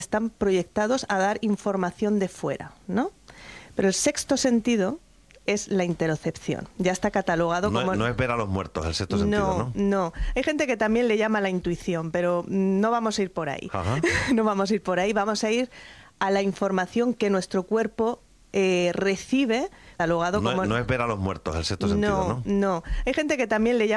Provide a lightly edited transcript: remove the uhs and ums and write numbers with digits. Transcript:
están proyectados a dar información de fuera, ¿no? Pero el sexto sentido es la interocepción. Ya está catalogado como... No es ver a los muertos, el sexto sentido, ¿no? No. Hay gente que también le llama la intuición, pero no vamos a ir por ahí. Ajá. No vamos a ir por ahí, vamos a ir a la información que nuestro cuerpo recibe, catalogado como... No es ver a los muertos, el sexto sentido, ¿no? No. Hay gente que también le llama